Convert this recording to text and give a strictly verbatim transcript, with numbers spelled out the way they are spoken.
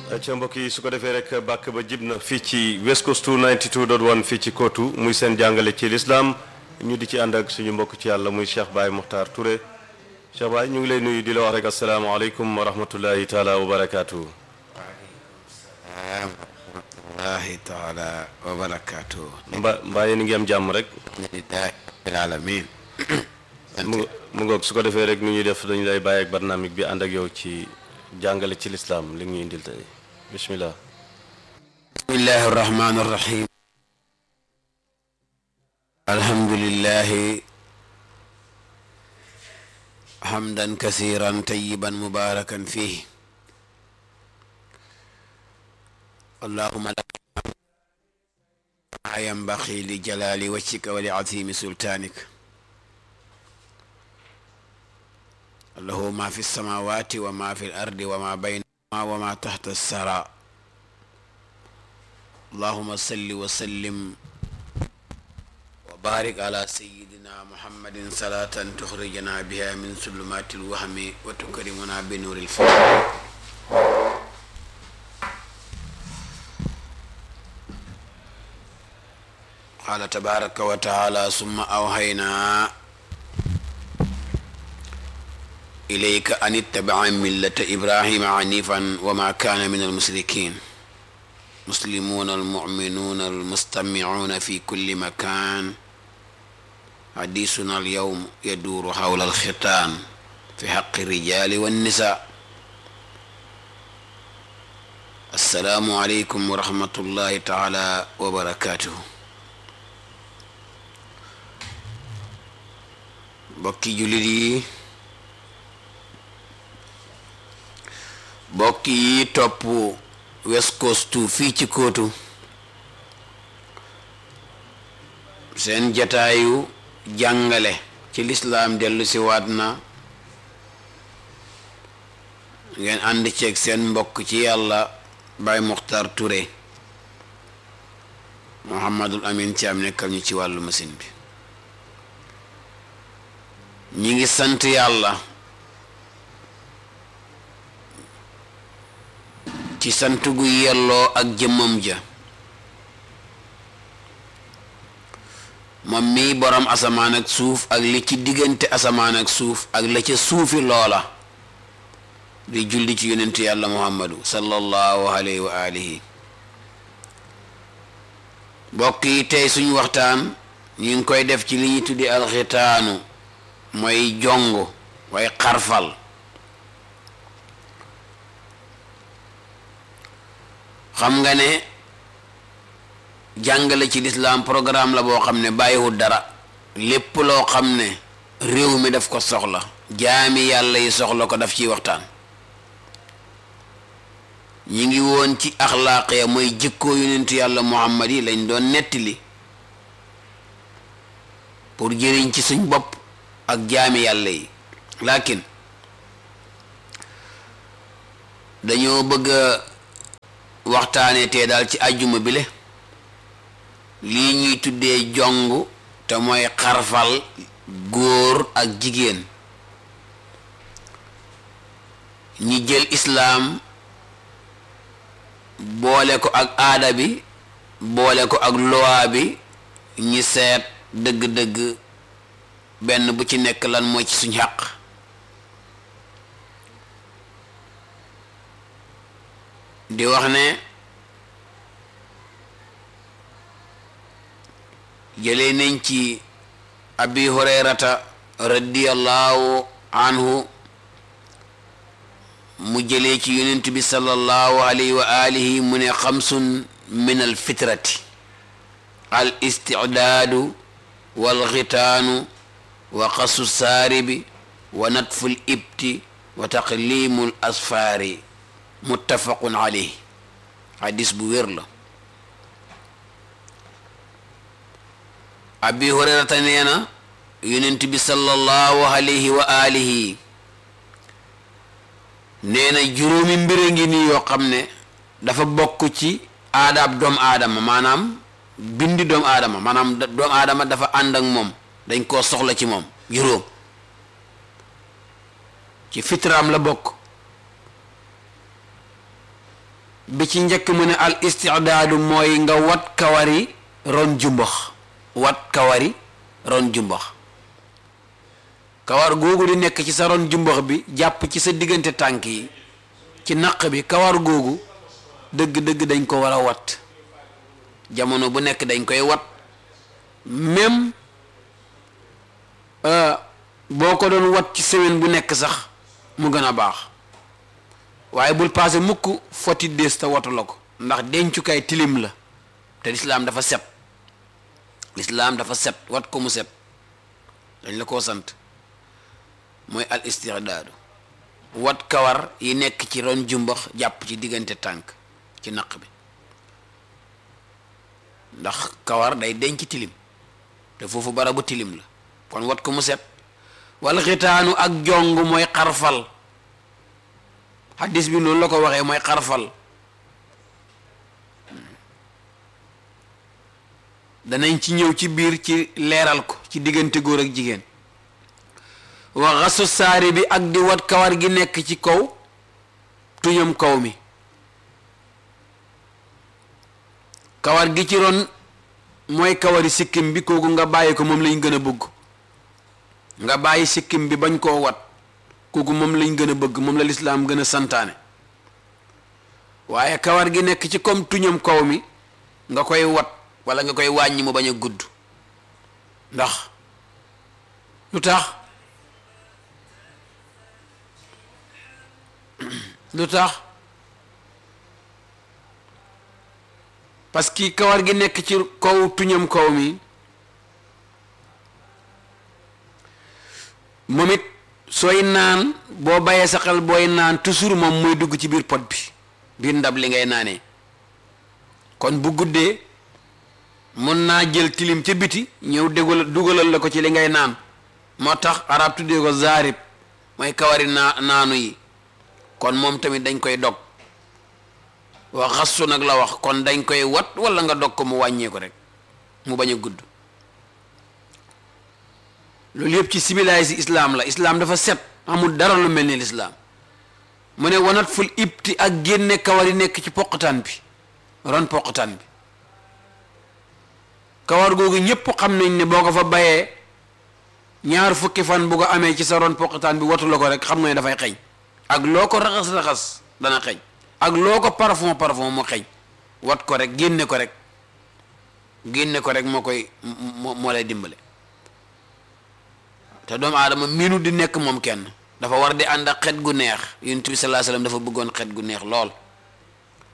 ca mbokk yi su ko defee rek bàkk ba jib na fii ci West Coast ninety-two point one fii ci Kootu muy seen jàngale ci lislaam ñu di ci ànd ak suñu mbokk ci yàlla muy Cheikh Baye Mokhtar Touré Cheikh Baye ñu ngi lay nuyu di la wax rek asalaamaaleykum wa rahmatullahi taala wa barakaatu. waaleykum taala wa barakaatu. mba mbaa yéen ngi am jàmm rek. alamin mu mu ngoog su ko defee rek nu ñuy def dañu lay bàyyi ak barnaamik bi ànd ak yow ci jàngale ci lislaam li ñuy indil tey bismillah. bismillahi arrahmani arrahim. alhamdulillahi hamdan kasiran tayyiban mubarakan fihi allahumma laka ma yanbaghi li jalali wajhika wa li azimi sultanik lahu ma fi samawati wa ma fi al-ardi wa ma baynahuma wa ma tahta as-sara allahumma salli wa sallim wa barik ala sayyidina muhammadin salatan tukhrijana biha min zulumati al-wahmi wa tukrimuna bi nuri al-fahm qala tabaraka wa ta'ala summa awhayna ilayka an ittabi'a millata ibrahima hanifan wa ma kana min almushrikin muslimuna almu'minuna almustami'una fi kulli makan hadithuna alyawm yaduru hawla alkhitan fi haqqi rijali wannisa assalamu alaykum wa rahmatullahi ta'ala wa barakatuh. bokki jullit yi bokk yi topp West Coast fii ci Kootu seen jataayu jàngale ci lislaam dellu si waat na ngeen ànd ceeg seen mbokk ci yàlla Baye Mokhtar Touré Mouhamadul Amin Thiam nekkal ñu ci wàllu machine bi ñi ngi sant yàlla ci sant gu yelloo ak jëmmam ja moom mii borom asamaan ak suuf ak li ci diggante asamaan ak suuf ak la ca suufi loola di julli ci yonent yàlla muhammadu sallallahu alayhi wa alihi bokk yi tey suñu waxtaan ñu ngi koy def ci li ñu tuddi alxitaanu mooy jongo way xarfal xam nga ne jàngale ci lislaam programme la boo xam ne bàyyiwul dara lépp loo xam ne réew mi daf ko soxla jaami yàlla yi soxla ko daf ciy waxtaan ñi ngi woon ci axlaaq ya mooy jikkoo yonentu yàlla muhammad yi lañ doon nettali pour jëriñ ci suñ bopp ak jaami yàlla yi laakin dañoo bëgg a waxtaane te daal ci àjjuma bile lii ñuy tuddee jong te mooy xarfal góor ak jigéen ñi jël islaam boole ko ak aada bi boole ko ak loi bi ñi seet dëgg-dëgg benn bu ci nekk lan mooy ci suñ xaq di wax ne jëlee nañ ci abi hurayrata radiyallahu anhu mu jëlee ci yonent bi sallallahu alayhi wa alihi mu ne xamsun min al fitrati al istidaadu wal xitaanu wa qasu saaribi wa natful ibti wa taqlimul asfaari muttafaqun alayhi hadis bu wér la abi hurayrata nee na yonent bi sallallahu alayhi wa alihi nee na juróomi mbir a ngi nii yoo xam ne dafa bokk ci aadaab doomu aadama maanaam bindi doomu aadama maanaam doomu aadama dafa ànd ak moom dañ koo soxla ci moom juróom ci fitraam la bokk bi ci njëkk mu ne al istidaadu mooy nga wat kawari ron jumbax wat kawari ron jumbax kawar googu di nekk ci sa ron jumbax bi jàpp ci sa diggante tànk yi ci naq bi kawar googu dëgg-dëgg dañ ko war a wat jamono bu nekk dañ koy wat même boo ko doon wat ci semaine bu nekk sax mu gën a baax waaye bul paase mukk foti des te watu la ko ndax dencukaay tilim la te lislaam dafa set lislaam dafa set wat ko mu set dañ la koo sant mooy al istidaadu wat kawar yi nekk ci ron jumbax jàpp ci diggante tànk ci naq bi ndax kawar day denc tilim te foofu barabu tilim la kon wat ko mu set wal xitaanu ak jong mooy xarfal hadis bi noonu la ko waxee mooy xarfal danañ ci ñëw ci biir ci leeral ko ci diggante góor ak jigéen wa xasu saari bi ak di wat kawar gi nekk ci kaw tuñam kaw mi kawar gi ci ron mooy kawari sikkim bi kooku nga bàyyi ko moom lañ gën a bëgg nga bàyyi sikkim bi bañ koo wat kooku moom lañ gën a bëgg moom la lislaam gën a santaane waaye kawar gi nekk ci comme tuñam kaw mi nga koy wat wala nga koy wàññi mu bañ a gudd ndax lu tax lu tax parce que kawar gi nekk ci kaw tuñam kaw mi moom it sooy naan boo bàyyee sa xel booy naan toujours moom muy dugg ci biir pot bi biir ndab li ngay naanee kon bu guddee mun naa jël tilim ca biti ñëw dégal dugalal la ko ci li ngay naan moo tax arab tuddee ko zaarib mooy kawari naa naanu yi kon moom tamit dañ koy dog wax xasu nag la wax kon dañ koy wat wala nga dog ko mu wàññee ko rek mu bañ a gudd loolu yëpp ci civilisé islam la islam dafa set amul dara lu mel ni lislaam mu ne wanat ful ibti ak génne kawar yi nekk ci poqataan bi ron poqataan bi kawar googu ñëpp xam nañ ne boo ko fa bayee ñaar fukki fan bu ko amee ci sa ron poqataan bi watu la ko rek xam nga ne dafay xeeñ ak loo ko raxas-raxas dana xeeñ ak loo ko parfum parfum mu xeeñ wat ko rek génne ko rek génne ko rek moo koy moo lay dimbale te doomu aadama miinu di nekk moom kenn dafa war di ànd ak xet gu neex Yonent bi sallallahu alayhi wasallam dafa bëggoon xet gu neex lool